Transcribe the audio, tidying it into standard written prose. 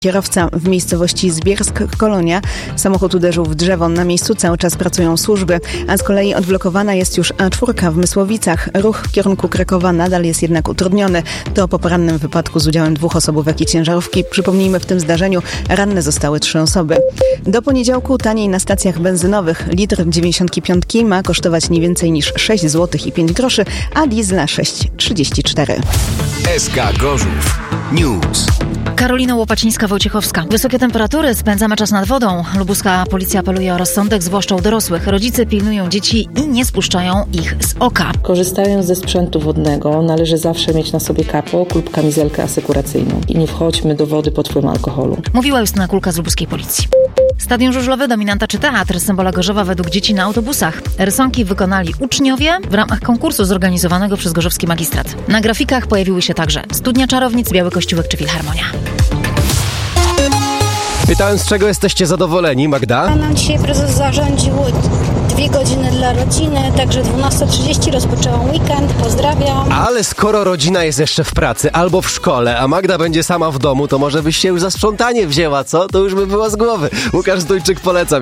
Kierowca w miejscowości Zbiersk-Kolonia. Samochód uderzył w drzewo. Na miejscu cały czas pracują służby, a z kolei odblokowana jest już A4 w Mysłowicach. Ruch w kierunku Krakowa nadal jest jednak utrudniony. To po porannym wypadku z udziałem 2 osobówek i ciężarówki. Przypomnijmy, w tym zdarzeniu ranne zostały 3 osoby. Do poniedziałku taniej na stacjach benzynowych. Litr 95 ma kosztować nie więcej niż 6 zł i 5 groszy, a diesla 6,34. SK Gorzów News. Karolina Łopacińska-Wojciechowska. Wysokie temperatury, spędzamy czas nad wodą. Lubuska policja apeluje o rozsądek, zwłaszcza u dorosłych. Rodzice pilnują dzieci i nie spuszczają ich z oka. Korzystając ze sprzętu wodnego, należy zawsze mieć na sobie kapo lub kamizelkę asekuracyjną. I nie wchodźmy do wody pod wpływem alkoholu. Mówiła Justyna Kulka z lubuskiej policji. Stadion żużlowy, Dominanta czy teatr, symbola Gorzowa według dzieci na autobusach. Rysunki wykonali uczniowie w ramach konkursu zorganizowanego przez gorzowski magistrat. Na grafikach pojawiły się także Studnia Czarownic, Biały Kościółek czy Filharmonia. Pytałem, z czego jesteście zadowoleni, Magda? Nam dzisiaj prezes zarządził 2 godziny dla rodziny, także 12:30 rozpoczęłam weekend, pozdrawiam. Ale skoro rodzina jest jeszcze w pracy albo w szkole, a Magda będzie sama w domu, to może byś się już za sprzątanie wzięła, co? To już by było z głowy. Łukasz Stójczyk, polecam.